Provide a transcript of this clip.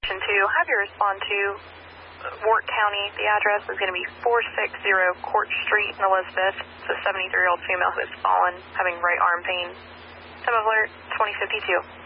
To have you respond to Warwick County. The address is going to be 460 Court Street in Elizabeth. It's a 73-year-old female who has fallen, having right arm pain. Time of alert, 2052.